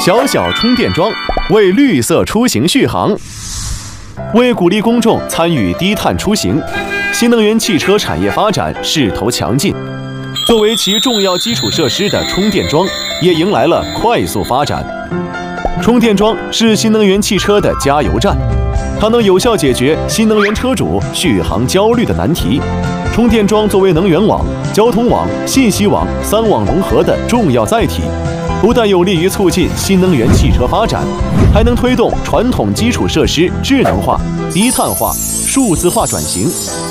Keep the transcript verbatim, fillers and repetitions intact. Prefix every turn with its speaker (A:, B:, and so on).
A: 小小充电桩为绿色出行续航。为鼓励公众参与低碳出行，新能源汽车产业发展势头强劲。作为其重要基础设施的充电桩，也迎来了快速发展。充电桩是新能源汽车的加油站，它能有效解决新能源车主续航焦虑的难题。充电桩作为能源网、交通网、信息网三网融合的重要载体，不但有利于促进新能源汽车发展，还能推动传统基础设施智能化、低碳化、数字化转型。